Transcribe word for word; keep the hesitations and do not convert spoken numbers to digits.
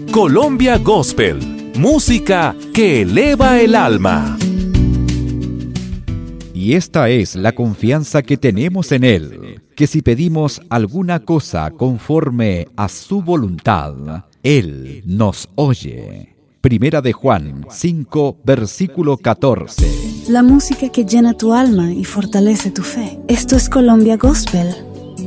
Colombia Gospel, música que eleva el alma. Y esta es la confianza que tenemos en Él, que si pedimos alguna cosa conforme a su voluntad, Él nos oye. Primera de Juan cinco, versículo catorce. La música que llena tu alma y fortalece tu fe. Esto es Colombia Gospel.